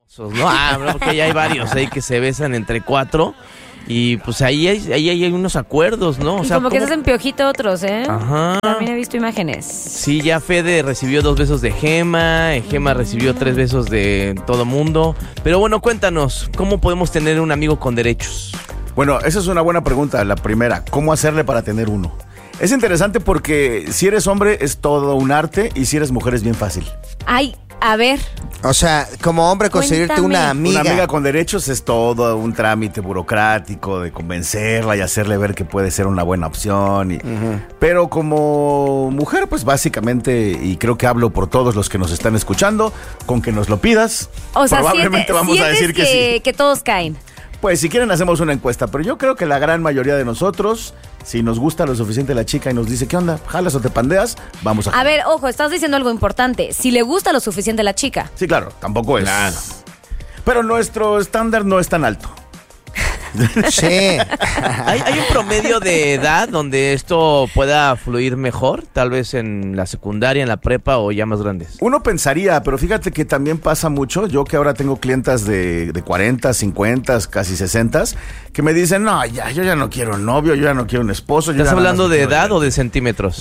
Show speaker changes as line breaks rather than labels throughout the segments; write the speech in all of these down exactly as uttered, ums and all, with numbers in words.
No, ah, no, porque ya hay varios ahí que se besan entre cuatro. Y pues ahí hay, ahí hay unos acuerdos, ¿no? O
y
sea,
como que
¿cómo?
se hacen piojito otros, ¿eh?
Ajá.
También he visto imágenes.
Sí, ya Fede recibió dos besos de Gema, Gema mm. recibió tres besos de todo mundo. Pero bueno, cuéntanos, ¿cómo podemos tener un amigo con derechos?
Bueno, esa es una buena pregunta, la primera. ¿Cómo hacerle para tener uno? Es interesante porque si eres hombre es todo un arte y si eres mujer es bien fácil.
Ay, a ver.
O sea, como hombre conseguirte
Cuéntame.
una amiga.
Una amiga con derechos es todo un trámite burocrático de convencerla y hacerle ver que puede ser una buena opción. Y, uh-huh. Pero como mujer, pues básicamente, y creo que hablo por todos los que nos están escuchando, con que nos lo pidas,
o sea,
probablemente
siente,
vamos a decir que, que sí.
Que todos caen.
Pues si quieren hacemos una encuesta, pero yo creo que la gran mayoría de nosotros, si nos gusta lo suficiente la chica y nos dice, ¿qué onda? ¿Jalas o te pandeas? Vamos a...
A ver, ojo, estás diciendo algo importante. Si le gusta lo suficiente la chica.
Sí, claro, tampoco es.
Claro.
Pero nuestro estándar no es tan alto.
Sí.
¿Hay, ¿Hay un promedio de edad donde esto pueda fluir mejor? Tal vez en la secundaria, en la prepa o ya más grandes.
Uno pensaría, pero fíjate que también pasa mucho. Yo que ahora tengo clientas de, de cuarenta, cincuenta, casi sesenta, que me dicen, no, ya, yo ya no quiero un novio, yo ya no quiero un esposo. Yo
¿Estás hablando de edad
ver.
o de centímetros?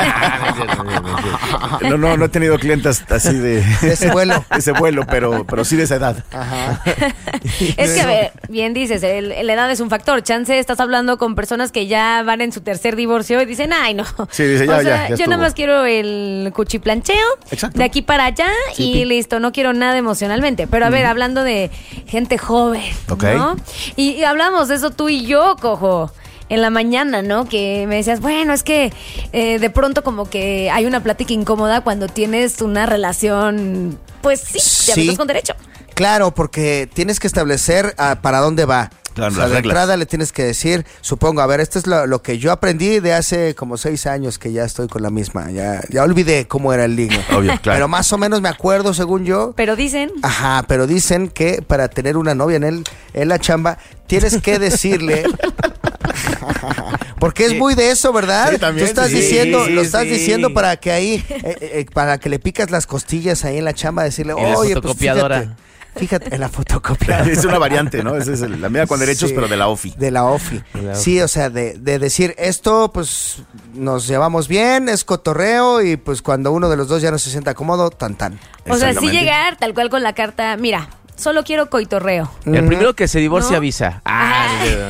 No, no, no he tenido clientas así de...
De ese vuelo.
De ese vuelo, pero, pero sí de esa edad.
Ajá.
Es que, a ver, bien dices, el, la edad es un factor. Chance, estás hablando con personas que ya van en su tercer divorcio y dicen, ay, no.
Sí, dice, ya,
o sea,
ya, ya
yo
estuvo.
nada más quiero el cuchiplancheo.
Exacto.
De aquí para allá
Sí,
y
pi-
listo, no quiero nada emocionalmente. Pero a ver, hablando de gente joven,
Ok.
¿no? Y, y hablamos de eso tú y yo, Cojo. En la mañana, ¿no? Que me decías, bueno, es que eh, de pronto como que hay una plática incómoda cuando tienes una relación, pues sí, de
Sí.
amigos con derecho.
Claro, porque tienes que establecer uh, para dónde va.
Claro,
o sea,
las
de
reglas.
entrada le tienes que decir, supongo, a ver, esto es lo, lo que yo aprendí de hace como seis años que ya estoy con la misma. Ya, ya olvidé cómo era el ligue.
Obvio, claro.
Pero más o menos me acuerdo, según yo.
Pero dicen...
Ajá, pero dicen que para tener una novia en, el, en la chamba, tienes que decirle... Porque es muy de eso, ¿verdad?
Sí, también,
Tú estás
sí,
diciendo,
sí,
lo estás
sí.
diciendo para que ahí, eh, eh, para que le picas las costillas ahí en la chamba, decirle,
En la
oye, pues
fotocopiadora.
fíjate, fíjate, en la fotocopiadora.
Es una variante, ¿no? Esa es el- la amiga con derechos,
Sí.
pero de la O F I.
De la O F I.
De la
Sí, o sea, de, de decir esto, pues nos llevamos bien, es cotorreo y pues cuando uno de los dos ya no se sienta cómodo, tan tan.
O sea, sí
Exactamente.
llegar tal cual con la carta, mira, solo quiero coitorreo.
El primero que se divorcia
¿No?
avisa. Ah,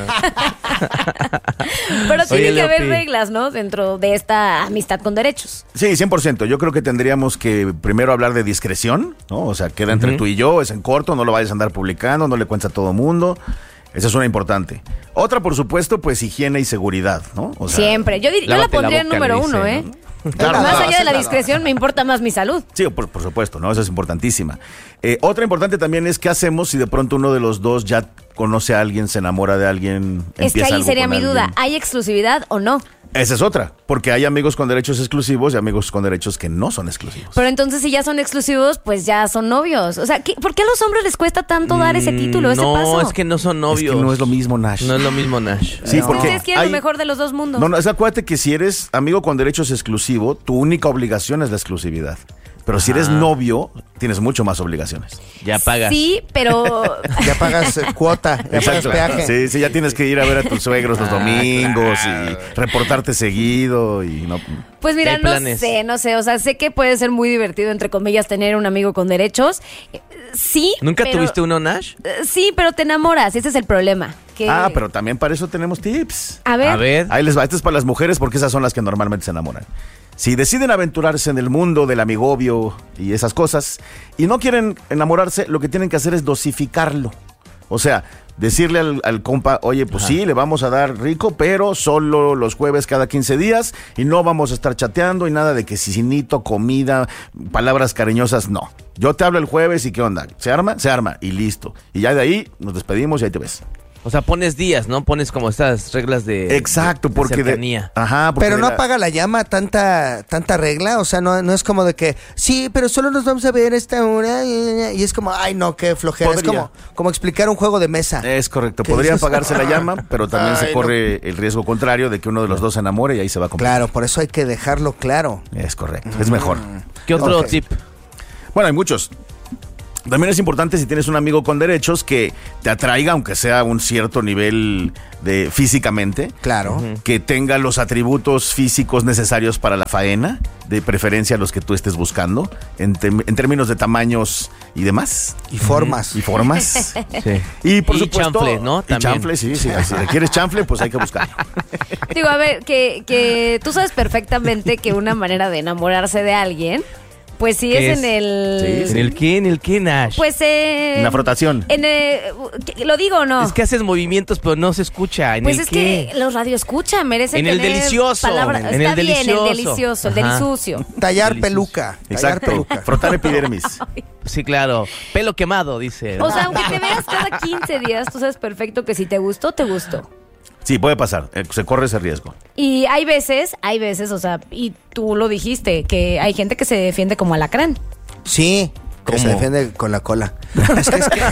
Pero tiene
Oye,
que haber
Leopi.
reglas, ¿no? Dentro de esta amistad con derechos.
Sí, cien por ciento. Yo creo que tendríamos que primero hablar de discreción, ¿no? O sea, queda entre
Ujú.
tú y yo, es en corto, no lo vayas a andar publicando, no le cuentes a todo mundo. Esa es una importante. Otra, por supuesto, pues higiene y seguridad, ¿no? O sea,
Siempre. Yo, dir- yo la
lávate la
pondría en
boca,
número
le dice,
uno, ¿eh?
¿no?
Claro,
Más
no,
allá de la
claro.
discreción, me importa más mi salud.
Sí, por, por supuesto, ¿no? Esa es importantísima. Eh, otra importante también es qué hacemos si de pronto uno de los dos ya conoce a alguien, se enamora de alguien,
Es que
empieza
ahí
algo
sería
con
mi
alguien.
duda. ¿Hay exclusividad o no?
Esa es otra, porque hay amigos con derechos exclusivos y amigos con derechos que no son exclusivos.
Pero entonces si ya son exclusivos, pues ya son novios. O sea, ¿qué- ¿por qué a los hombres les cuesta tanto dar ese título, ese
no,
paso?
es que no son novios.
Es que no es lo mismo, Nash.
No es lo mismo, Nash.
Sí,
Es que
porque
ustedes quieren
hay-
lo mejor de los dos mundos.
No, no, es acuérdate que si eres amigo con derechos exclusivo, tu única obligación es la exclusividad. Pero si eres
Ajá.
novio, tienes mucho más obligaciones.
Ya pagas.
Sí, pero...
Ya pagas eh, cuota, ya pagas peaje.
Sí, sí, ya tienes que ir a ver a tus suegros los
Ah,
domingos
claro.
y reportarte seguido y no.
Pues mira,
Hay
no
planes.
sé, no sé. O sea, sé que puede ser muy divertido, entre comillas, tener un amigo con derechos. Eh, Sí,
¿Nunca
pero-
tuviste uno, Nash?
Eh, Sí, pero te enamoras. Ese es el problema. Que...
Ah, pero también para eso tenemos tips.
A ver.
A ver.
Ahí les va, esto es para las mujeres porque esas son las que normalmente se enamoran. Si deciden aventurarse en el mundo del amigobio y esas cosas y no quieren enamorarse, lo que tienen que hacer es dosificarlo. O sea, decirle al, al compa, oye, pues sí, le vamos a dar rico, pero solo los jueves cada quince días y no vamos a estar chateando y nada de que cicinito, comida, palabras cariñosas, no. Yo te hablo el jueves y ¿qué onda? ¿Se arma? Se arma y listo. Y ya de ahí nos despedimos y ahí te ves.
O sea, pones días, ¿no? Pones como estas reglas de
Exacto,
de
porque de,
cercanía.
ajá, porque
Pero
de
no
la-
apaga la llama tanta tanta regla, o sea, no, no es como de que, sí, pero solo nos vamos a ver esta hora, y es como, ay no, qué flojera, es
Podría.
como, como explicar un juego de mesa.
Es correcto,
¿Qué
podría
dices?
apagarse la llama, pero también se
Ay,
corre el riesgo contrario de que uno de los dos se enamore y ahí se va a complicar.
Claro, por eso hay que dejarlo claro.
Es correcto, es mejor.
¿Qué otro
Ok.
tip?
Bueno, hay muchos. También es importante si tienes un amigo con derechos que te atraiga, aunque sea un cierto nivel de físicamente.
Claro.
Uh-huh. Que tenga los atributos físicos necesarios para la faena, de preferencia los que tú estés buscando, en, te- en términos de tamaños y demás.
Y formas.
Uh-huh. Y formas.
Sí.
Y por
Y
supuesto.
chanfle, ¿no?
Y
También.
chanfle, sí, sí. Si le quieres chanfle, pues hay que buscarlo.
Digo, a ver, que, que tú sabes perfectamente que una manera de enamorarse de alguien, pues sí
¿Qué
es,
es?
en el...
Sí,
¿En el qué? ¿En el qué, Nash?
Pues eh,
En la frotación.
En el- ¿Lo digo o no?
Es que haces movimientos, pero no se escucha. ¿En
Pues
el
es
qué?
que los radioescucha merecen
En el
tener
delicioso,
palabras.
en
Está
el
bien,
delicioso.
el delicioso, el
Ajá.
delisucio.
Tallar
Delicioso.
peluca. Tallar
Exacto.
peluca.
Frotar epidermis.
Sí, claro. Pelo quemado, dice.
O sea, aunque te veas cada quince días, tú sabes perfecto que si te gustó, te gustó.
Sí, puede pasar. eh, Se corre ese riesgo.
Y hay veces, hay veces, o sea, y tú lo dijiste, que hay gente que se defiende como alacrán.
Sí. Que
¿Cómo?
se defiende con la cola. Es que, es que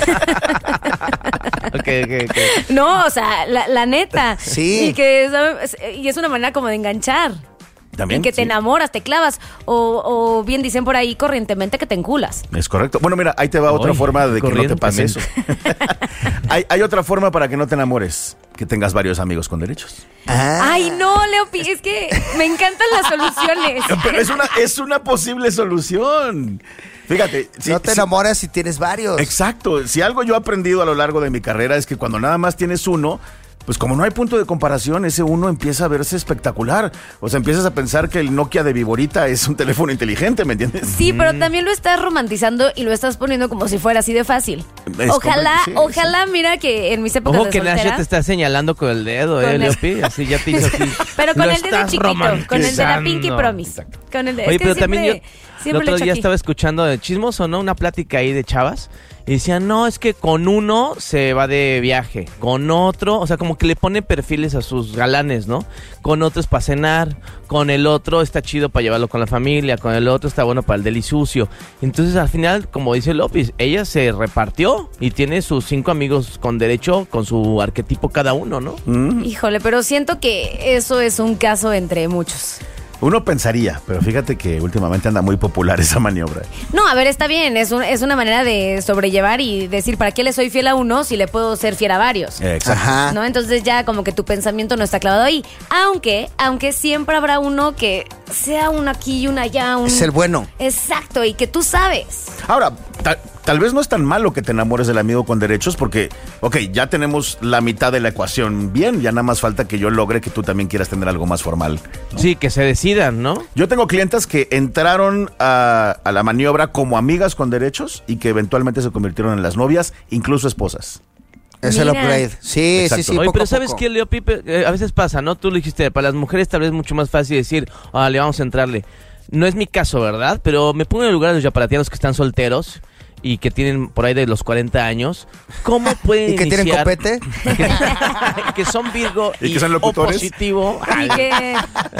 Ok, ok, ok.
No, o sea, la, la neta.
Sí.
Y que ¿sabes? Y es una manera como de enganchar.
También.
Y que te
sí.
enamoras, te clavas. O, o bien dicen por ahí corrientemente que te enculas.
Es correcto. Bueno, mira, ahí te va otra
Ay,
forma de que no te pase eso.
corrientemente.
hay, hay otra forma para que no te enamores, que tengas varios amigos con derechos.
Ah.
Ay, no, Leopi, es que me encantan las soluciones.
Pero es una, es una posible solución. Fíjate. si-
no te
si-
enamoras si tienes varios.
Exacto. Si algo yo he aprendido a lo largo de mi carrera es que cuando nada más tienes uno, pues como no hay punto de comparación, ese uno empieza a verse espectacular. O sea, empiezas a pensar que el Nokia de Viborita es un teléfono inteligente, ¿me entiendes?
Sí, pero también lo estás romantizando y lo estás poniendo como si fuera así de fácil.
Es
Ojalá,
correcto, sí,
ojalá, mira que en mis épocas
Ojo
de
que Nash ya
soltera,
te está señalando con el dedo,
Con
¿eh,
el-
Leopi? Así ya te hizo así.
pero con
Lo
el dedo
estás
chiquito, con el de la Pinky
romantizando.
Promise. Con el de,
Oye,
es que
pero
siempre,
también yo el
siempre lo
otro
he hecho
día
aquí.
estaba escuchando de Chismoso, ¿no? Una plática ahí de chavas. Y decían, no, es que con uno se va de viaje. Con otro, o sea, como que le pone perfiles a sus galanes, ¿no? Con otro es para cenar. Con el otro está chido para llevarlo con la familia. Con el otro está bueno para el delisucio. Entonces, al final, como dice López, ella se repartió y tiene sus cinco amigos con derecho, con su arquetipo cada uno, ¿no?
Mm.
Híjole, pero siento que eso es un caso entre muchos.
Uno pensaría, pero fíjate que últimamente anda muy popular esa maniobra.
No, a ver, está bien, es, un- es una manera de sobrellevar y decir, ¿para qué le soy fiel a uno si le puedo ser fiel a varios?
Eh, Exacto.
Ajá.
¿No? Entonces ya como que tu pensamiento no está clavado ahí. Aunque, aunque siempre habrá uno que sea uno aquí y uno allá. Un...
Es el bueno.
Exacto, y que tú sabes.
Ahora, ta- tal vez no es tan malo que te enamores del amigo con derechos porque, ok, ya tenemos la mitad de la ecuación bien, ya nada más falta que yo logre que tú también quieras tener algo más formal.
Sí, que se decidan, ¿no?
Yo tengo clientas que entraron a, a la maniobra como amigas con derechos y que eventualmente se convirtieron en las novias, incluso esposas.
Es el
Mira.
upgrade. Sí,
Exacto.
sí, sí.
Oye,
poco
pero
a
¿sabes
poco.
qué, Leo Pipe? Eh, a veces pasa, ¿no? Tú lo dijiste, para las mujeres tal vez es mucho más fácil decir, ah, le vamos a entrarle. No es mi caso, ¿verdad? Pero me pongo en el lugar de los yaparatianos que están solteros y que tienen por ahí de los cuarenta años. ¿Cómo pueden
¿Y que tienen
iniciar-
copete?
que, que son Virgo
¿Y
y,
que son
O
locutores?
positivo.
Y que,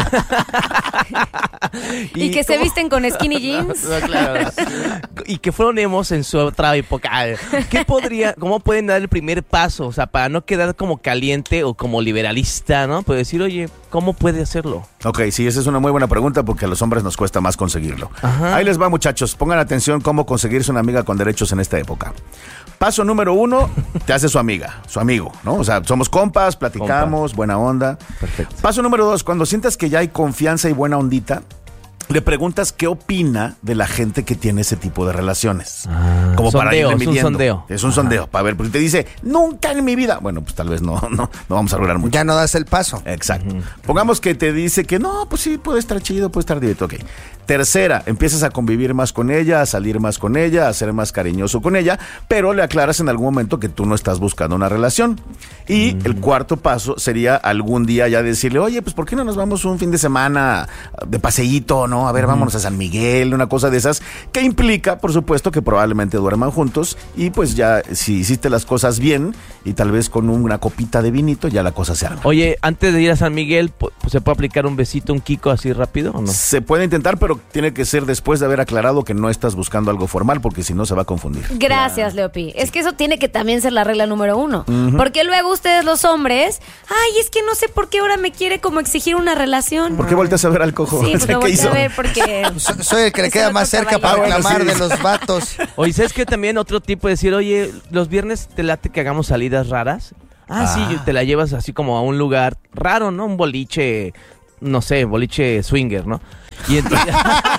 y que se
cómo-
visten con skinny jeans.
No, claro. Y que fueron emos en su otra época. ¿Qué podría, cómo pueden dar el primer paso? O sea, para no quedar como caliente o como liberalista, ¿no? Pues decir, oye, ¿cómo puede hacerlo?
Ok, sí, esa es una muy buena pregunta porque a los hombres nos cuesta más conseguirlo.
Ajá.
Ahí les va, muchachos. Pongan atención cómo conseguirse una amiga con derechos en esta época. Paso número uno, te hace su amiga, su amigo, ¿no? O sea, somos compas, platicamos, buena onda.
Perfecto.
Paso número dos, cuando sientas que ya hay confianza y buena ondita, le preguntas qué opina de la gente que tiene ese tipo de relaciones.
Ah,
Como para
sondeo,
irle
es un
midiendo.
sondeo.
Es un sondeo, para ver, porque te dice, nunca en mi vida. Bueno, pues tal vez no, no, no vamos a lograr mucho.
Ya no das el paso.
Exacto. Pongamos que te dice que no, pues sí, puede estar chido, puede estar divertido. Ok. Tercera, empiezas a convivir más con ella, a salir más con ella, a ser más cariñoso con ella, pero le aclaras en algún momento que tú no estás buscando una relación. Y el cuarto paso sería algún día ya decirle, oye, pues ¿por qué no nos vamos un fin de semana de paseíto, no? A ver, vámonos a San Miguel, una cosa de esas, que implica, por supuesto, que probablemente duerman juntos y pues ya si hiciste las cosas bien y tal vez con una copita de vinito, ya la cosa se arma.
Oye, antes de ir a San Miguel, pu- pues, ¿se puede aplicar un besito, un kiko así rápido o no?
Se puede intentar, pero tiene que ser después de haber aclarado que no estás buscando algo formal, porque si no se va a confundir.
Gracias, Leopi. Es que eso tiene que también ser la regla número uno. Porque luego ustedes los hombres, ay, es que no sé por qué ahora me quiere como exigir una relación.
¿Por qué volteas a ver al cojo?
Sí, pues lo
¿Qué
volteé
hizo?
a ver sé porque...
So- soy el que le
Es
queda
el
más
otro
cerca para
caballero.
reclamar
Bueno, sí.
de los vatos.
Oye, ¿sabes qué? También otro tipo de decir, oye, los viernes te late que hagamos salidas raras. Ah, sí,
Ah.
te la llevas así como a un lugar raro, ¿no? Un boliche, no sé, boliche swinger, ¿no? Y entonces...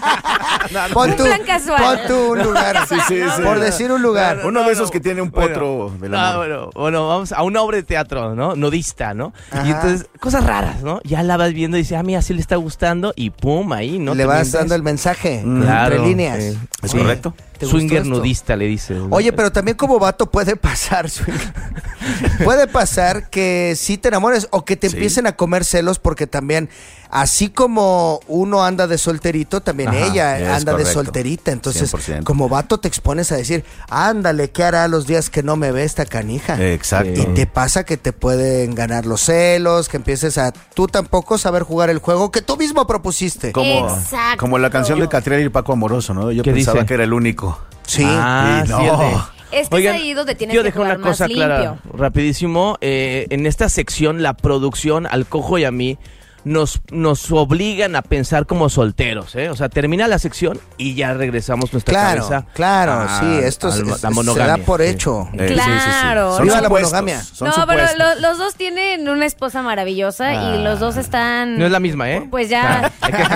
Pon
Un
tú,
plan casual.
pon tú un lugar.
Sí, sí, sí.
Por decir un lugar.
Claro.
Uno
no,
de esos
no.
que tiene un
Bueno,
potro del
Ah,
amor.
bueno, bueno, vamos a una obra de teatro, ¿no? Nudista, ¿no?
Ajá.
Y entonces, cosas raras, ¿no? Ya la vas viendo y dices, ah, mira, sí le está gustando y pum, ahí, ¿no?
Le
Te
vas
mientas.
dando el mensaje
Mm.
Claro,
entre líneas.
sí.
¿Es
Sí.
correcto?
¿Te gustó
Swinger
esto?
nudista, le dices. ¿no?
Oye, pero también como vato puede pasar, swinger. Puede pasar que sí te enamores o que te
Sí.
empiecen a comer celos porque también, así como uno anda de solterito, también
Ajá,
ella
es
anda de
correcto.
solterita. Entonces,
cien por ciento.
como vato te expones a decir, ándale, ¿qué hará los días que no me ve esta canija?
Exacto.
Y te pasa que te pueden ganar los celos, que empieces a tú tampoco saber jugar el juego que tú mismo propusiste.
Como,
Exacto.
como la canción de Catriel y Paco Amoroso, ¿no? Yo
¿Qué
pensaba
dice?
que era el único.
Sí.
Ah,
Y
sí,
no.
el de...
Es que
Oigan,
es ahí donde tienes
quiero
que
dejar
jugar
una cosa
más
clara,
limpio.
rapidísimo. Eh, en esta sección, la producción, al Cojo y a mí, nos, nos obligan a pensar como solteros, ¿eh? O sea, termina la sección y ya regresamos nuestra
Claro,
cabeza.
claro,
a-
sí, esto
a
es-
la
es- se
monogamia.
da por
Sí.
hecho.
Eh, sí, sí, sí.
Claro.
Son
Viva la
supuestos,
monogamia.
son
No, pero
supuestos.
lo- los dos tienen una esposa maravillosa
Ah.
y los dos están...
No es la misma, ¿eh?
Pues ya...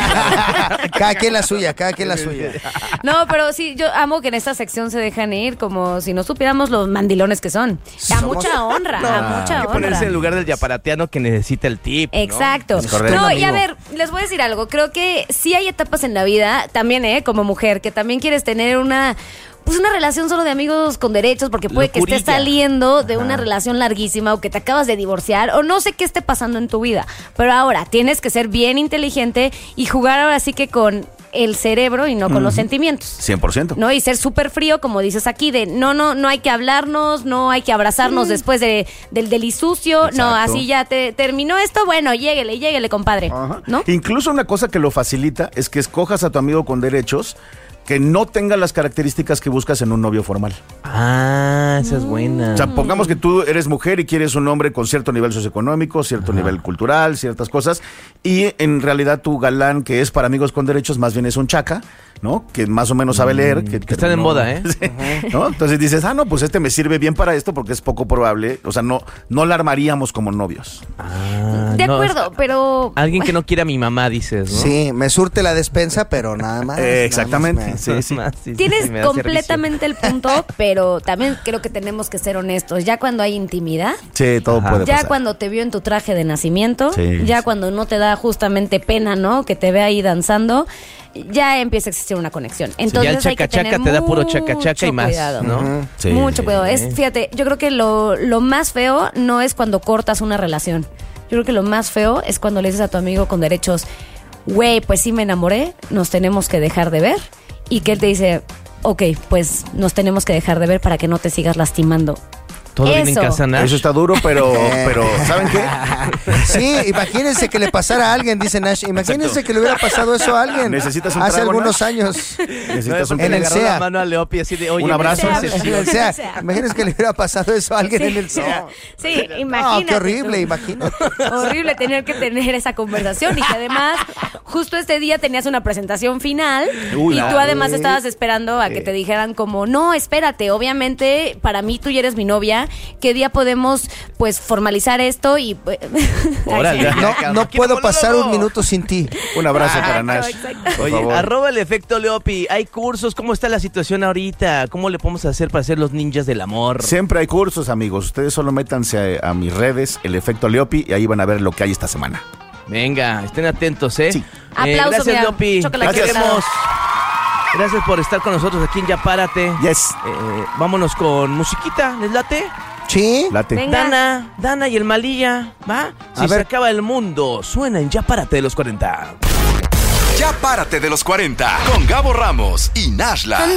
Cada quien la suya, cada quien la suya.
No, pero sí, yo amo que en esta sección se dejan ir como si no supiéramos los mandilones que son. A
Somos-
mucha honra, a mucha
Hay que
honra.
ponerse en el lugar del yaparateano que necesita el tip, ¿no?
Exacto.
Es correcto.
No,
Un
y a
amigo.
ver, les voy a decir algo. Creo que sí hay etapas en la vida, también, ¿eh? Como mujer, que también quieres tener una... Pues una relación solo de amigos con derechos, porque puede que estés
Locurilla.
saliendo de una relación larguísima o que te acabas de divorciar o no sé qué esté pasando en tu vida. Pero ahora tienes que ser bien inteligente y jugar ahora sí que con el cerebro y no con los sentimientos.
cien por ciento.
¿No? Y ser súper frío, como dices aquí, de no, no, no hay que hablarnos, no hay que abrazarnos después de, del delisucio, no,
Exacto.
así ya te terminó esto, bueno, lléguele, lléguele, compadre,
Ajá.
¿no?
Incluso una cosa que lo facilita es que escojas a tu amigo con derechos que no tenga las características que buscas en un novio formal.
Ah, esa es buena.
O sea, pongamos que tú eres mujer y quieres un hombre con cierto nivel socioeconómico, cierto nivel cultural, ciertas cosas, y en realidad tu galán, que es para amigos con derechos, más bien es un chaca, ¿no? Que más o menos sabe leer. Que,
que están en
no-
moda, ¿eh?
Sí, ¿no? Entonces dices, ah, no, pues este me sirve bien para esto porque es poco probable. O sea, no, no la armaríamos como novios.
Ah,
De
no,
acuerdo,
es-
pero...
Alguien que no quiera a mi mamá, dices, ¿no?
Sí, me surte la despensa, pero nada más.
Eh,
nada más
exactamente.
me-
Sí, sí.
Más, sí, sí,
Tienes
me da
completamente el punto, pero también creo que tenemos que ser honestos. Ya cuando hay intimidad,
Sí, todo
Ajá.
puede
ya
pasar.
cuando te vio en tu traje de nacimiento,
Sí,
ya
sí.
cuando no te da justamente pena, ¿no? Que te ve ahí danzando, ya empieza a existir una conexión. Entonces
ya el
hay que
chaca-chaca
tener
te da puro
mucho
chaca-chaca y más,
cuidado.
¿no?
Ujú. Sí,
Mucho
sí.
cuidado. Es, fíjate, yo creo que lo, lo más feo no es cuando cortas una relación. Yo creo que lo más feo es cuando le dices a tu amigo con derechos, güey, pues sí me enamoré, nos tenemos que dejar de ver. Y que él te dice, ok, pues nos tenemos que dejar de ver para que no te sigas lastimando.
Todo bien en
Eso.
casa, Nash.
Eso está duro, pero, pero ¿saben qué?
Sí, imagínense que le pasara a alguien, dice Nash. Imagínense que le hubiera pasado eso a alguien.
¿Necesitas un
hace
trago,
algunos
Nash?
años.
Necesitas un
En
le
el
agarró
S E A.
la mano a Leopi así de, oye,
Un abrazo.
me
Sí,
haces-
sí,
O sea,
sí.
imagínense que le hubiera pasado eso a alguien
Sí.
en el S E A.
Sí,
No,
imagínate.
qué horrible,
tú.
imagínate.
Horrible tener que tener esa conversación y que además justo este día tenías una presentación final
Uy,
y tú
claro.
además estabas esperando a que te dijeran como, no, espérate, obviamente para mí tú ya eres mi novia, ¿qué día podemos pues formalizar esto? Y pues,
Órale.
Ay, sí.
No, no puedo pasar un minuto sin ti.
Un abrazo para
Exacto,
Nash.
exacto.
Por
Oye,
favor.
arroba el efecto Leopi. Hay cursos. ¿Cómo está la situación ahorita? ¿Cómo le podemos hacer para ser los ninjas del amor?
Siempre hay cursos, amigos. Ustedes solo métanse a, a mis redes, el efecto Leopi, y ahí van a ver lo que hay esta semana.
Venga, estén atentos, ¿eh?
Sí.
Eh,
Aplauso,
gracias,
mira,
Leopi.
chocolate
Te
Gracias.
queremos. Gracias por estar con nosotros aquí en Ya Párate.
Yes.
Eh, vámonos con musiquita. ¿Les late?
Sí.
Late.
Venga.
Dana, Dana y el Malilla, ¿va? Si
A
se
ver.
acaba el mundo, suena en Ya Párate de los cuarenta.
Ya párate de los cuarenta con Gabo Ramos y Nashla.